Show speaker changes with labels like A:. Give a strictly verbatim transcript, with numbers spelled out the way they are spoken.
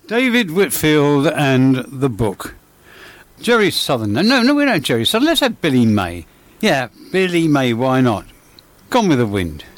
A: David Whitfield and the book. Jerry Southern. No, no, we don't have Jerry Southern. Let's have Billy May. Yeah, Billy May, why not? Gone with the Wind.